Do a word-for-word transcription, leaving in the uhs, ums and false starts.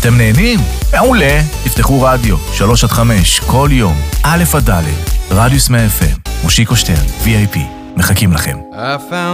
אתם נהנים? מעולה. תפתחו רדיו, שלוש עד חמש, כל יום, א' עד ד', רדיוס מאה אף אם, מושיקו שטרן, וי איי פי. מחכים לכם. I found